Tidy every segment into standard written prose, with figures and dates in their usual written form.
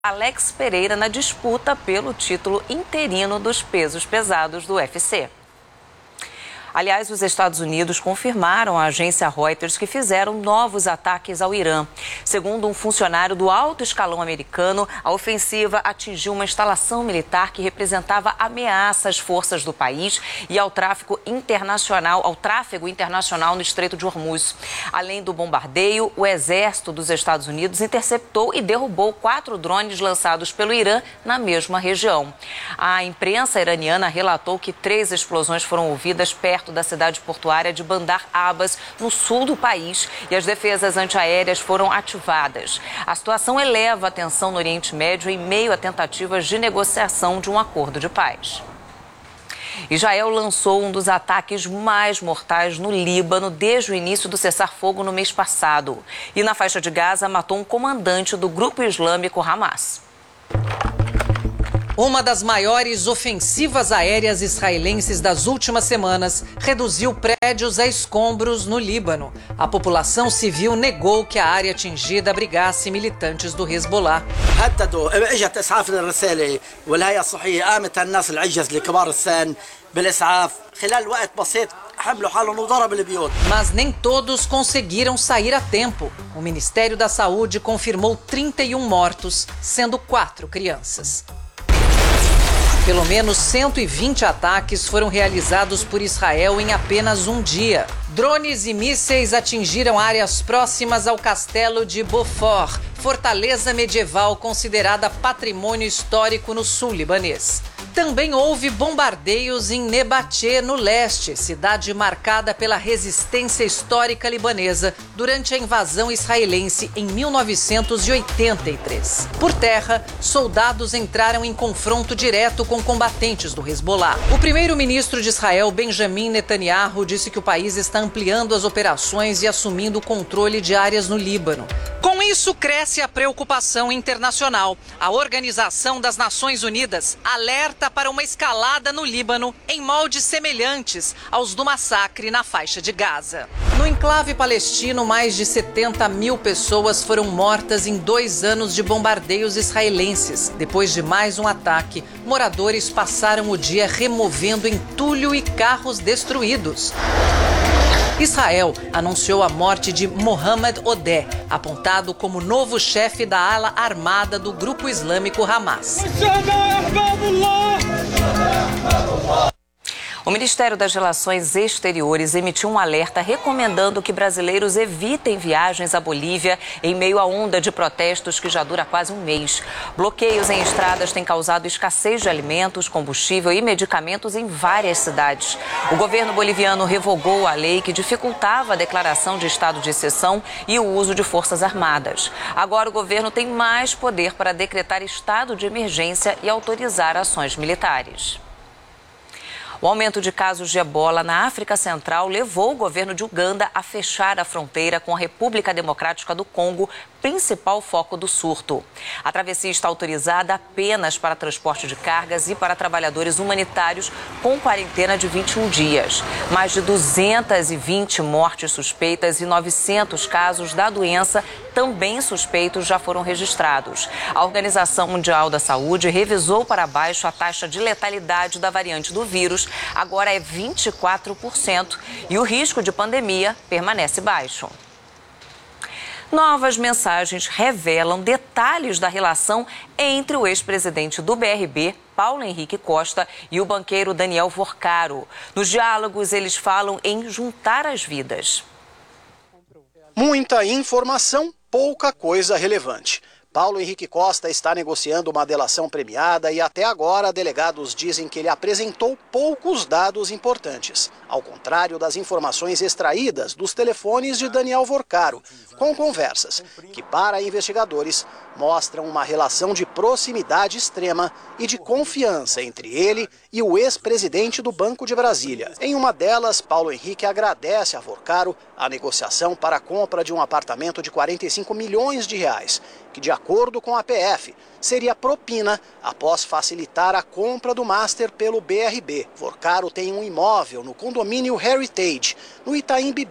Alex Pereira na disputa pelo título interino dos pesos pesados do UFC. Aliás, os Estados Unidos confirmaram à agência Reuters que fizeram novos ataques ao Irã. Segundo um funcionário do alto escalão americano, a ofensiva atingiu uma instalação militar que representava ameaça às forças do país e ao tráfego internacional no Estreito de Hormuz. Além do bombardeio, o exército dos Estados Unidos interceptou e derrubou 4 drones lançados pelo Irã na mesma região. A imprensa iraniana relatou que 3 explosões foram ouvidas perto da cidade portuária de Bandar Abbas, no sul do país, e as defesas antiaéreas foram ativadas. A situação eleva a tensão no Oriente Médio em meio a tentativas de negociação de um acordo de paz. Israel lançou um dos ataques mais mortais no Líbano desde o início do cessar-fogo no mês passado. E na faixa de Gaza matou um comandante do grupo islâmico Hamas. Uma das maiores ofensivas aéreas israelenses das últimas semanas reduziu prédios a escombros no Líbano. A população civil negou que a área atingida abrigasse militantes do Hezbollah. Mas nem todos conseguiram sair a tempo. O Ministério da Saúde confirmou 31 mortos, sendo 4 crianças. Pelo menos 120 ataques foram realizados por Israel em apenas um dia. Drones e mísseis atingiram áreas próximas ao castelo de Beaufort, fortaleza medieval considerada patrimônio histórico no sul libanês. Também houve bombardeios em Nebatê, no leste, cidade marcada pela resistência histórica libanesa durante a invasão israelense em 1983. Por terra, soldados entraram em confronto direto com combatentes do Hezbollah. O primeiro-ministro de Israel, Benjamin Netanyahu, disse que o país está ampliando as operações e assumindo o controle de áreas no Líbano. Com isso, cresce a preocupação internacional. A Organização das Nações Unidas alerta para uma escalada no Líbano em moldes semelhantes aos do massacre na faixa de Gaza. No enclave palestino, mais de 70 mil pessoas foram mortas em 2 anos de bombardeios israelenses. Depois de mais um ataque, moradores passaram o dia removendo entulho e carros destruídos. Israel anunciou a morte de Mohamed Odeh, apontado como novo chefe da ala armada do grupo islâmico Hamas. O Ministério das Relações Exteriores emitiu um alerta recomendando que brasileiros evitem viagens à Bolívia em meio à onda de protestos que já dura quase um mês. Bloqueios em estradas têm causado escassez de alimentos, combustível e medicamentos em várias cidades. O governo boliviano revogou a lei que dificultava a declaração de estado de exceção e o uso de forças armadas. Agora o governo tem mais poder para decretar estado de emergência e autorizar ações militares. O aumento de casos de ebola na África Central levou o governo de Uganda a fechar a fronteira com a República Democrática do Congo, principal foco do surto. A travessia está autorizada apenas para transporte de cargas e para trabalhadores humanitários com quarentena de 21 dias. Mais de 220 mortes suspeitas e 900 casos da doença também suspeitos já foram registrados. A Organização Mundial da Saúde revisou para baixo a taxa de letalidade da variante do vírus, agora é 24%, e o risco de pandemia permanece baixo. Novas mensagens revelam detalhes da relação entre o ex-presidente do BRB, Paulo Henrique Costa, e o banqueiro Daniel Vorcaro. Nos diálogos, eles falam em juntar as vidas. Muita informação, pouca coisa relevante. Paulo Henrique Costa está negociando uma delação premiada e até agora delegados dizem que ele apresentou poucos dados importantes, ao contrário das informações extraídas dos telefones de Daniel Vorcaro, com conversas que, para investigadores, mostram uma relação de proximidade extrema e de confiança entre ele e o ex-presidente do Banco de Brasília. Em uma delas, Paulo Henrique agradece a Vorcaro a negociação para a compra de um apartamento de 45 milhões de reais, que, de acordo com a PF, seria propina após facilitar a compra do Master pelo BRB. Vorcaro tem um imóvel no condomínio Heritage, no Itaim Bibi,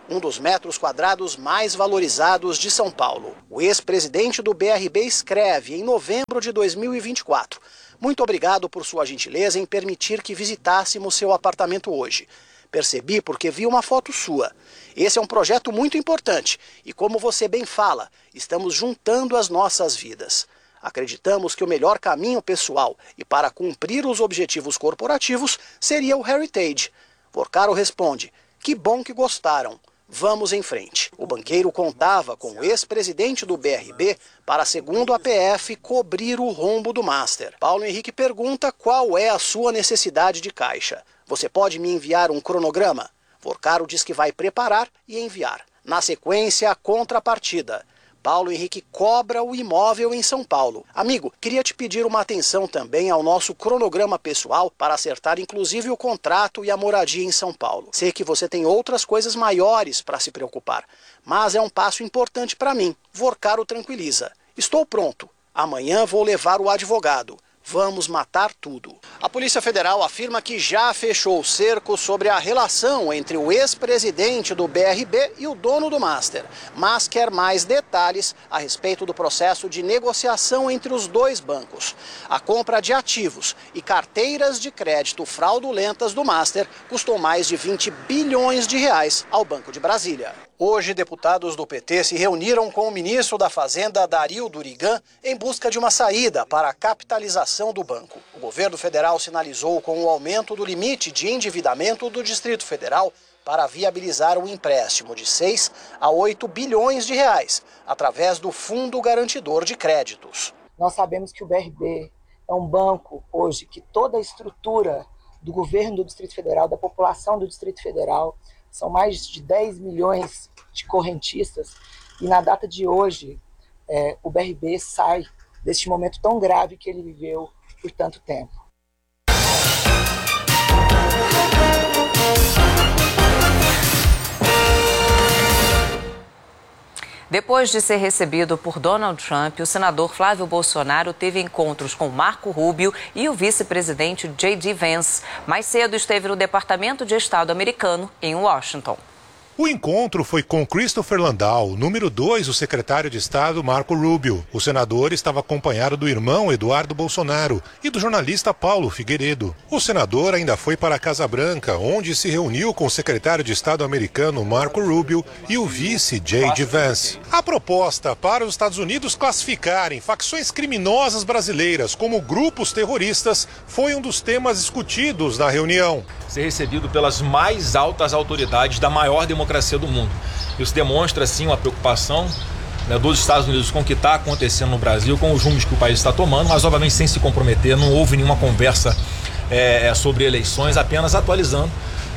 um dos metros quadrados mais valorizados de São Paulo. O ex-presidente do BRB escreve em novembro de 2024. Muito obrigado por sua gentileza em permitir que visitássemos seu apartamento hoje. Percebi porque vi uma foto sua. Esse é um projeto muito importante e, como você bem fala, estamos juntando as nossas vidas. Acreditamos que o melhor caminho pessoal e para cumprir os objetivos corporativos seria o Heritage. Porcaro responde: que bom que gostaram. Vamos em frente. O banqueiro contava com o ex-presidente do BRB para, segundo a PF, cobrir o rombo do Master. Paulo Henrique pergunta qual é a sua necessidade de caixa. Você pode me enviar um cronograma? Porcaro diz que vai preparar e enviar. Na sequência, a contrapartida. Paulo Henrique cobra o imóvel em São Paulo. Amigo, queria te pedir uma atenção também ao nosso cronograma pessoal para acertar inclusive o contrato e a moradia em São Paulo. Sei que você tem outras coisas maiores para se preocupar, mas é um passo importante para mim. Porcaro tranquiliza. Estou pronto. Amanhã vou levar o advogado. Vamos matar tudo. A Polícia Federal afirma que já fechou o cerco sobre a relação entre o ex-presidente do BRB e o dono do Master, mas quer mais detalhes a respeito do processo de negociação entre os dois bancos. A compra de ativos e carteiras de crédito fraudulentas do Master custou mais de 20 bilhões de reais ao Banco de Brasília. Hoje, deputados do PT se reuniram com o ministro da Fazenda, Dario Durigan, em busca de uma saída para a capitalização do banco. O governo federal sinalizou com o aumento do limite de endividamento do Distrito Federal para viabilizar um empréstimo de 6 a 8 bilhões de reais, através do Fundo Garantidor de Créditos. Nós sabemos que o BRB é um banco hoje que toda a estrutura do governo do Distrito Federal, da população do Distrito Federal, são mais de 10 milhões de correntistas e na data de hoje o BRB sai deste momento tão grave que ele viveu por tanto tempo. Depois de ser recebido por Donald Trump, o senador Flávio Bolsonaro teve encontros com Marco Rubio e o vice-presidente J.D. Vance. Mais cedo esteve no Departamento de Estado americano, em Washington. O encontro foi com Christopher Landau, número 2 do secretário de Estado Marco Rubio. O senador estava acompanhado do irmão Eduardo Bolsonaro e do jornalista Paulo Figueiredo. O senador ainda foi para a Casa Branca, onde se reuniu com o secretário de Estado americano Marco Rubio e o vice J.D. Vance. A proposta para os Estados Unidos classificarem facções criminosas brasileiras como grupos terroristas foi um dos temas discutidos na reunião. Ser recebido pelas mais altas autoridades da maior democracia do mundo. Isso demonstra, sim, uma preocupação dos Estados Unidos com o que está acontecendo no Brasil, com os rumos que o país está tomando, mas obviamente sem se comprometer, não houve nenhuma conversa sobre eleições, apenas atualizando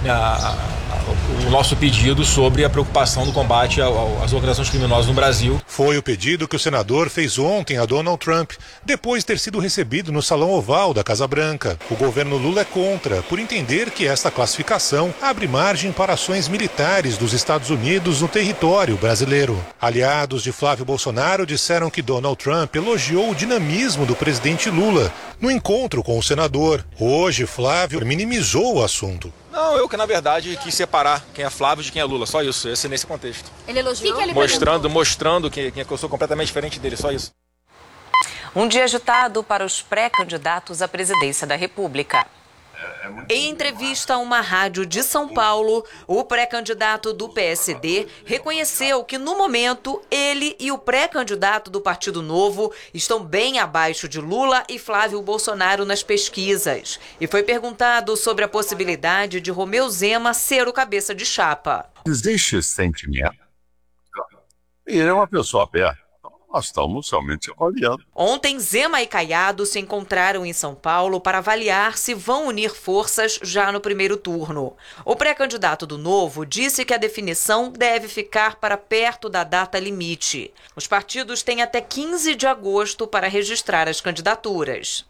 o nosso pedido sobre a preocupação do combate às organizações criminosas no Brasil. Foi o pedido que o senador fez ontem a Donald Trump, depois de ter sido recebido no Salão Oval da Casa Branca. O governo Lula é contra, por entender que esta classificação abre margem para ações militares dos Estados Unidos no território brasileiro. Aliados de Flávio Bolsonaro disseram que Donald Trump elogiou o dinamismo do presidente Lula no encontro com o senador. Hoje, Flávio minimizou o assunto. Não, eu que na verdade quis separar quem é Flávio de quem é Lula, só isso, esse nesse contexto. Ele elogiou? Que ele mostrando que eu sou completamente diferente dele, só isso. Um dia agitado para os pré-candidatos à presidência da República. Em entrevista a uma rádio de São Paulo, o pré-candidato do PSD reconheceu que, no momento, ele e o pré-candidato do Partido Novo estão bem abaixo de Lula e Flávio Bolsonaro nas pesquisas. E foi perguntado sobre a possibilidade de Romeu Zema ser o cabeça de chapa. Existe esse sentimento. Ele é uma pessoa aberta. Nós estamos somente avaliando. Ontem, Zema e Caiado se encontraram em São Paulo para avaliar se vão unir forças já no primeiro turno. O pré-candidato do Novo disse que a definição deve ficar para perto da data limite. Os partidos têm até 15 de agosto para registrar as candidaturas.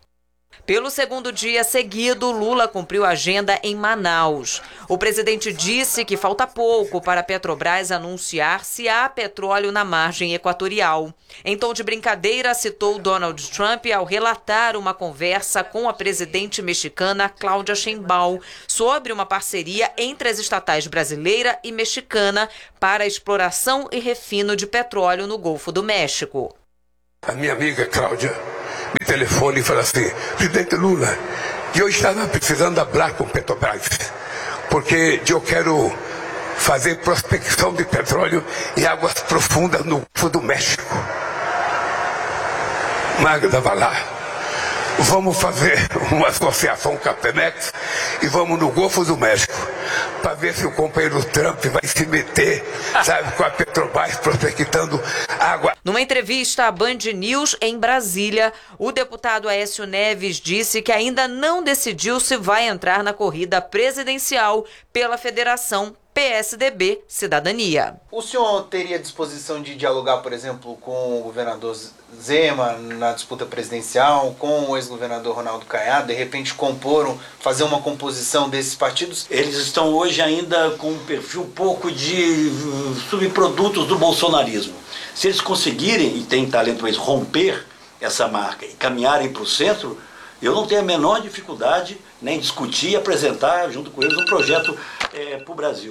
Pelo segundo dia seguido, Lula cumpriu a agenda em Manaus. O presidente disse que falta pouco para a Petrobras anunciar se há petróleo na margem equatorial. Em tom de brincadeira, citou Donald Trump ao relatar uma conversa com a presidente mexicana Cláudia Sheinbaum sobre uma parceria entre as estatais brasileira e mexicana para a exploração e refino de petróleo no Golfo do México. A minha amiga Cláudia me telefone e fala assim: presidente Lula, eu estava precisando falar com Petrobras, porque eu quero fazer prospecção de petróleo em águas profundas no Golfo do México. Magda vai lá, vamos fazer uma associação com a Pemex e vamos no Golfo do México para ver se o companheiro Trump vai se meter, sabe, com a Petrobras prospectando água. Numa entrevista à Band News em Brasília, o deputado Aécio Neves disse que ainda não decidiu se vai entrar na corrida presidencial pela Federação PSDB Cidadania. O senhor teria disposição de dialogar, por exemplo, com o governador Zema na disputa presidencial, com o ex-governador Ronaldo Caiado, de repente fazer uma composição desses partidos? Eles estão hoje ainda com um perfil pouco de subprodutos do bolsonarismo. Se eles conseguirem, e tem talento para romper essa marca e caminharem para o centro, eu não tenho a menor dificuldade nem discutir e apresentar junto com eles um projeto para o Brasil.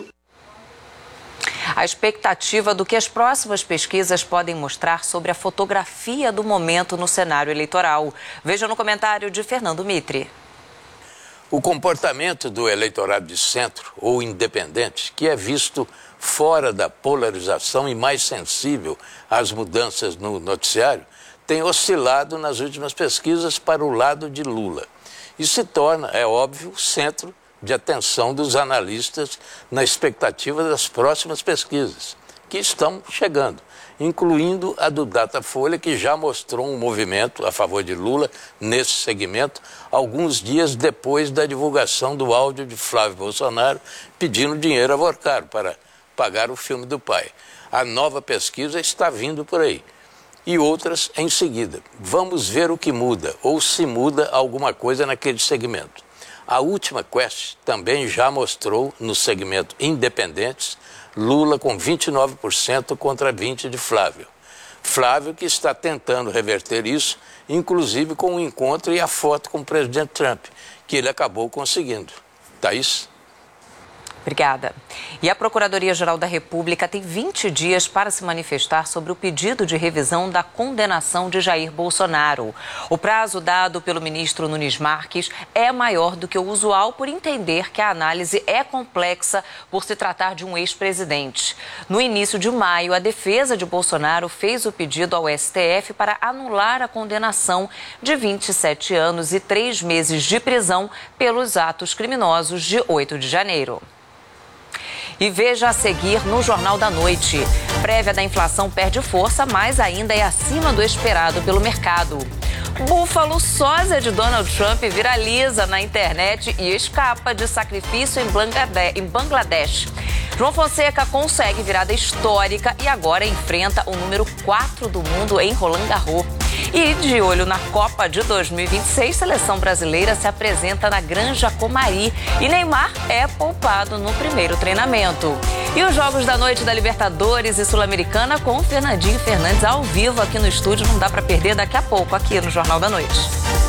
A expectativa do que as próximas pesquisas podem mostrar sobre a fotografia do momento no cenário eleitoral. Veja no comentário de Fernando Mitre. O comportamento do eleitorado de centro ou independente, que é visto fora da polarização e mais sensível às mudanças no noticiário, tem oscilado nas últimas pesquisas para o lado de Lula. E se torna, é óbvio, centro de atenção dos analistas na expectativa das próximas pesquisas, que estão chegando, incluindo a do Datafolha, que já mostrou um movimento a favor de Lula nesse segmento, alguns dias depois da divulgação do áudio de Flávio Bolsonaro pedindo dinheiro a Vorcaro para pagar o filme do pai. A nova pesquisa está vindo por aí. E outras em seguida. Vamos ver o que muda, ou se muda alguma coisa naquele segmento. A última Quest também já mostrou, no segmento independentes, Lula com 29% contra 20% de Flávio. Flávio que está tentando reverter isso, inclusive com o encontro e a foto com o presidente Trump, que ele acabou conseguindo. Thaís? Obrigada. E a Procuradoria-Geral da República tem 20 dias para se manifestar sobre o pedido de revisão da condenação de Jair Bolsonaro. O prazo dado pelo ministro Nunes Marques é maior do que o usual por entender que a análise é complexa por se tratar de um ex-presidente. No início de maio, a defesa de Bolsonaro fez o pedido ao STF para anular a condenação de 27 anos e 3 meses de prisão pelos atos criminosos de 8 de janeiro. E veja a seguir no Jornal da Noite. Prévia da inflação perde força, mas ainda é acima do esperado pelo mercado. Búfalo sósia de Donald Trump viraliza na internet e escapa de sacrifício em Bangladesh. João Fonseca consegue virada histórica e agora enfrenta o número 4 do mundo em Roland Garros. E de olho na Copa de 2026, seleção brasileira se apresenta na Granja Comari e Neymar é poupado no primeiro treinamento. E os jogos da noite da Libertadores e Sul-Americana com Fernandinho Fernandes ao vivo aqui no estúdio, não dá para perder daqui a pouco aqui no Jornal da Noite.